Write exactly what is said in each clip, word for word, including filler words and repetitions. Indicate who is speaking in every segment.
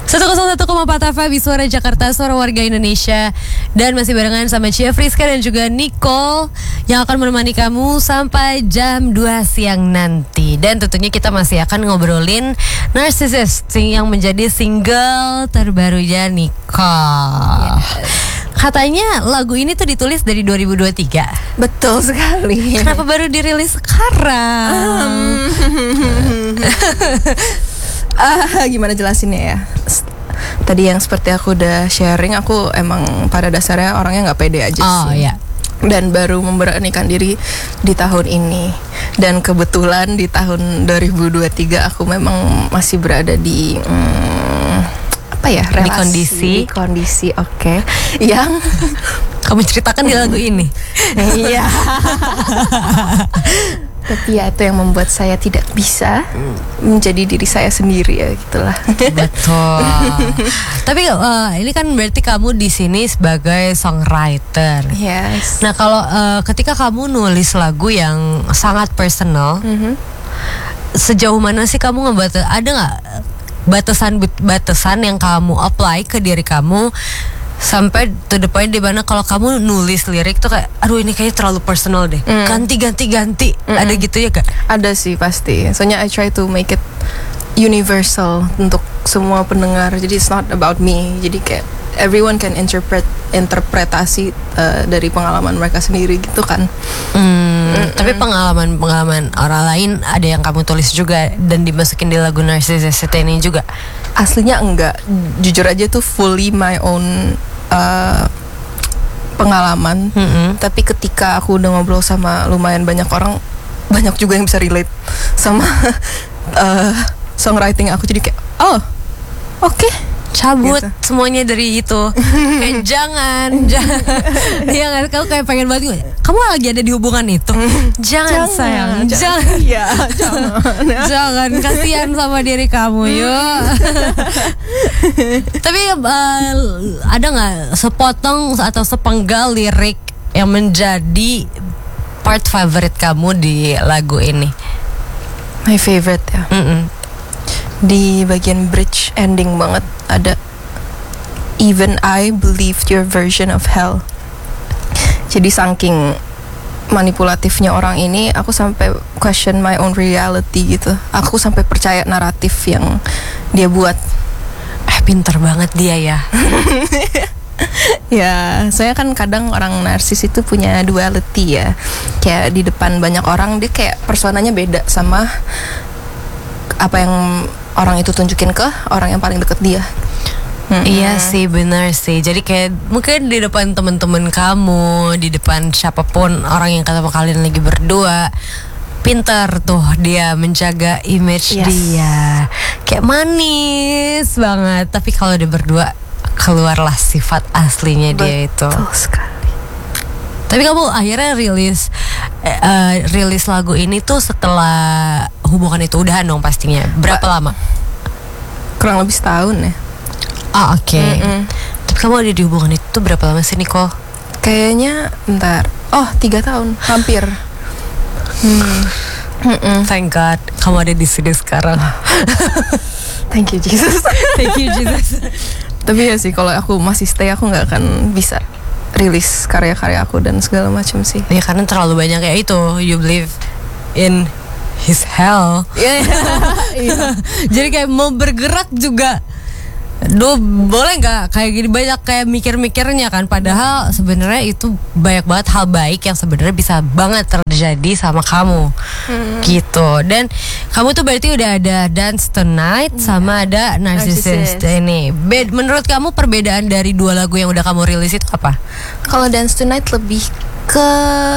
Speaker 1: seratus satu koma empat F M Suara Jakarta, suara warga Indonesia. Dan masih barengan sama Cia Friska dan juga Nicole yang akan menemani kamu sampai jam dua siang nanti. Dan tentunya kita masih akan ngobrolin Narcissist yang menjadi single terbarunya Nicole. Yes. Katanya lagu ini tuh ditulis dari dua ribu dua puluh tiga.
Speaker 2: Betul sekali.
Speaker 1: Kenapa baru dirilis sekarang? Um.
Speaker 2: Ah, gimana jelasinnya ya? Tadi yang seperti aku udah sharing, aku emang pada dasarnya orangnya nggak pede aja
Speaker 1: oh,
Speaker 2: sih.
Speaker 1: Iya.
Speaker 2: Dan baru memberanikan diri di tahun ini. Dan kebetulan di tahun dua ribu dua puluh tiga aku memang masih berada di hmm, apa ya? Relasi,
Speaker 1: di kondisi,
Speaker 2: di kondisi oke. Okay, yang
Speaker 1: kamu ceritakan di lagu ini.
Speaker 2: Iya. Tapi ya itu yang membuat saya tidak bisa menjadi diri saya sendiri ya gitulah.
Speaker 1: Betul. Tapi uh, ini kan berarti kamu di sini sebagai songwriter.
Speaker 2: Yes.
Speaker 1: Nah kalau uh, ketika kamu nulis lagu yang sangat personal, mm-hmm. sejauh mana sih kamu ngebatas? Ada nggak batasan-batasan yang kamu apply ke diri kamu? Sampai to the point di mana kalau kamu nulis lirik tuh kayak aduh ini kayaknya terlalu personal deh. Mm. Ganti ganti ganti. Mm-mm. Ada gitu ya Kak? Ada
Speaker 2: sih pasti. Soalnya I try to make it universal untuk semua pendengar. Jadi it's not about me. Jadi kayak everyone can interpret interpretasi uh, dari pengalaman mereka sendiri gitu kan.
Speaker 1: Hmm, tapi pengalaman-pengalaman orang lain ada yang kamu tulis juga dan dimasukin di lagu Narcissist ini juga?
Speaker 2: Aslinya enggak. Jujur aja tuh fully my own uh, pengalaman. Mm-hmm. Tapi ketika aku udah ngobrol sama lumayan banyak orang, banyak juga yang bisa relate sama uh, songwriting aku. Jadi kayak oh oke okay.
Speaker 1: Cabut gitu. Semuanya dari itu. Kayak jangan, jangan. Iya kan, kamu kayak pengen banget. Kamu lagi ada di hubungan itu. Jangan, jangan sayang, jangan.
Speaker 2: Iya, jangan.
Speaker 1: Jangan, kasihan sama diri kamu yuk. Tapi uh, ada nggak sepotong atau sepenggal lirik yang menjadi part favorite kamu di lagu ini?
Speaker 2: My favorite ya. Mm-mm. Di bagian bridge ending banget ada even I believed your version of hell. Jadi saking manipulatifnya orang ini, aku sampai question my own reality gitu. Aku sampai percaya naratif yang dia buat.
Speaker 1: Eh pinter banget dia ya.
Speaker 2: Ya, saya kan kadang orang narsis itu punya duality ya. Kayak di depan banyak orang dia kayak personanya beda sama apa yang orang itu tunjukin ke orang yang paling deket dia.
Speaker 1: Hmm. Iya sih, benar sih. Jadi kayak mungkin di depan teman-teman kamu, di depan siapapun orang yang ketemu kalian lagi berdua, pintar tuh dia menjaga image yes. dia. Kayak manis banget. Tapi kalau dia berdua keluarlah sifat aslinya
Speaker 2: Betul
Speaker 1: dia itu.
Speaker 2: Betul sekali.
Speaker 1: Tapi kamu akhirnya rilis uh, rilis lagu ini tuh setelah hubungan itu udahan dong pastinya. Berapa ba- lama?
Speaker 2: Kurang lebih setahun ya.
Speaker 1: Ah oke. Okay. Tapi kamu ada di hubungan itu berapa lama sih Nicole?
Speaker 2: Kayaknya bentar. Oh tiga tahun, hampir.
Speaker 1: Hmm. Thank God kamu ada di sini sekarang.
Speaker 2: Thank you Jesus.
Speaker 1: Thank you Jesus.
Speaker 2: Tapi ya sih kalau aku masih stay aku nggak akan bisa rilis karya-karya aku dan segala macam sih.
Speaker 1: Ya karena terlalu banyak ya itu. You believe in his hell.
Speaker 2: Yeah, yeah.
Speaker 1: Jadi kayak mau bergerak juga. Duh, boleh nggak kayak gini banyak kayak mikir-mikirnya kan, padahal sebenarnya itu banyak banget hal baik yang sebenarnya bisa banget terjadi sama kamu, hmm. gitu. Dan kamu tuh berarti udah ada Dance Tonight hmm. sama ada Narcissist, Narcissist. Ini. Be- menurut kamu perbedaan dari dua lagu yang udah kamu rilis itu apa?
Speaker 2: Kalau Dance Tonight lebih ke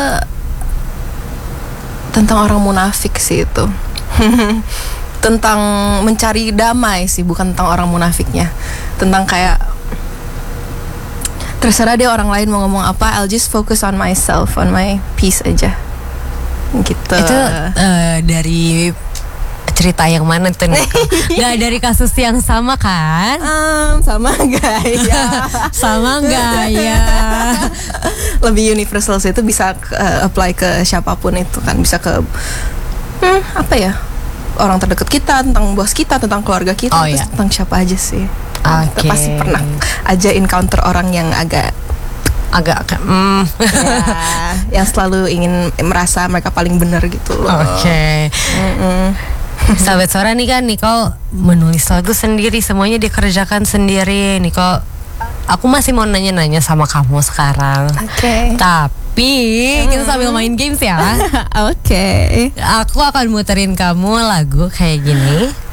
Speaker 2: tentang orang munafik sih itu. Tentang mencari damai sih, bukan tentang orang munafiknya. Tentang kayak terserah deh orang lain mau ngomong apa, I'll just focus on myself, on my peace aja. Gitu.
Speaker 1: Itu uh, dari cerita yang mana tuh Nicole? Gak dari kasus yang sama kan?
Speaker 2: Um, sama gak ya?
Speaker 1: Sama gak ya?
Speaker 2: Lebih universal sih, itu bisa uh, apply ke siapapun itu kan. Bisa ke hmm, apa ya, orang terdekat kita, tentang bos kita, tentang keluarga kita,
Speaker 1: oh, iya.
Speaker 2: tentang siapa aja sih. Kita
Speaker 1: Oke.
Speaker 2: pasti pernah aja encounter orang yang agak
Speaker 1: Agak kayak, mm.
Speaker 2: ya, yang selalu ingin merasa mereka paling benar gitu loh.
Speaker 1: Oke.
Speaker 2: Mm-mm.
Speaker 1: Sahabat Suara nih kan Niko menulis lagu sendiri, semuanya dikerjakan sendiri. Niko, aku masih mau nanya-nanya sama kamu sekarang.
Speaker 2: Oke.
Speaker 1: Tapi kita sambil main games ya.
Speaker 2: Oke.
Speaker 1: Aku akan muterin kamu lagu kayak gini.